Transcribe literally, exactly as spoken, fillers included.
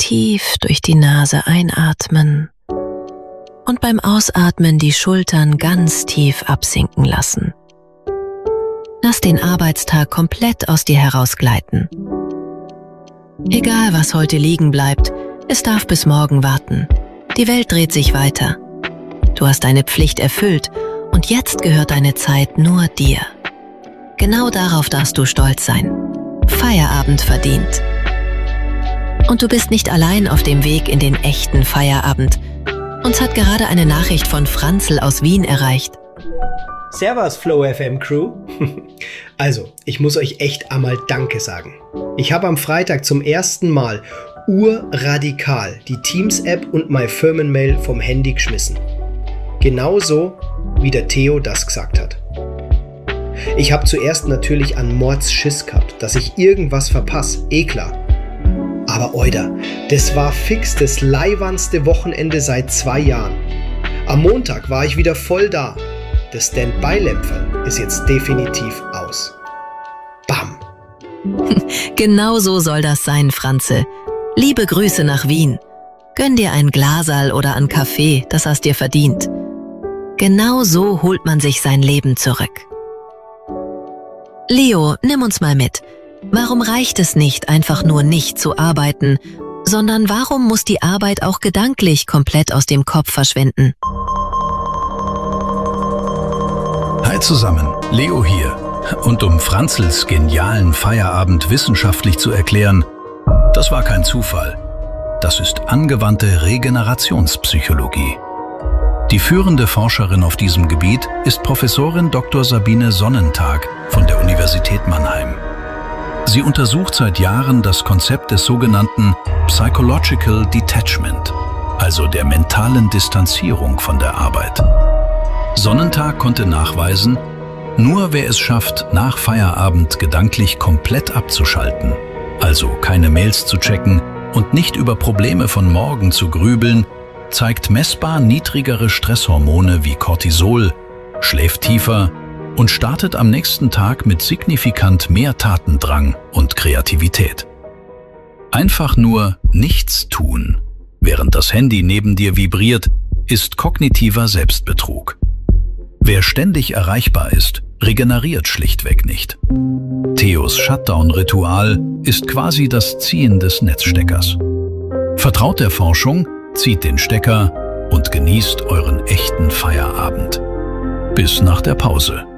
tief durch die Nase einatmen und beim Ausatmen die Schultern ganz tief absinken lassen. Lass den Arbeitstag komplett aus dir herausgleiten. Egal, was heute liegen bleibt, es darf bis morgen warten. Die Welt dreht sich weiter. Du hast deine Pflicht erfüllt und jetzt gehört deine Zeit nur dir. Genau darauf darfst du stolz sein. Feierabend verdient. Und du bist nicht allein auf dem Weg in den echten Feierabend. Uns hat gerade eine Nachricht von Franzl aus Wien erreicht. Servus, Flow F M Crew. Also, ich muss euch echt einmal Danke sagen. Ich habe am Freitag zum ersten Mal urradikal die Teams-App und meine Firmenmail vom Handy geschmissen. Genauso, wie der Theo das gesagt hat. Ich habe zuerst natürlich an Mords Schiss gehabt, dass ich irgendwas verpasse, eh klar. Aber oida, das war fix das leiwandste Wochenende seit zwei Jahren. Am Montag war ich wieder voll da. Das Standby-Lämpferl ist jetzt definitiv aus. Bam! Genau so soll das sein, Franzl. Liebe Grüße nach Wien. Gönn dir ein Glaserl oder ein Kaffee, das hast dir verdient. Genau so holt man sich sein Leben zurück. Leo, nimm uns mal mit. Warum reicht es nicht, einfach nur nicht zu arbeiten, sondern warum muss die Arbeit auch gedanklich komplett aus dem Kopf verschwinden? Hi zusammen, Leo hier. Und um Franzls genialen Feierabend wissenschaftlich zu erklären, das war kein Zufall. Das ist angewandte Regenerationspsychologie. Die führende Forscherin auf diesem Gebiet ist Professorin Doktor Sabine Sonnentag von der Universität Mannheim. Sie untersucht seit Jahren das Konzept des sogenannten Psychological Detachment, also der mentalen Distanzierung von der Arbeit. Sonnentag konnte nachweisen, nur wer es schafft, nach Feierabend gedanklich komplett abzuschalten, also keine Mails zu checken und nicht über Probleme von morgen zu grübeln, zeigt messbar niedrigere Stresshormone wie Cortisol, schläft tiefer und startet am nächsten Tag mit signifikant mehr Tatendrang und Kreativität. Einfach nur nichts tun, während das Handy neben dir vibriert, ist kognitiver Selbstbetrug. Wer ständig erreichbar ist, regeneriert schlichtweg nicht. Theos Shutdown-Ritual ist quasi das Ziehen des Netzsteckers. Vertraut der Forschung, zieht den Stecker und genießt euren echten Feierabend. Bis nach der Pause.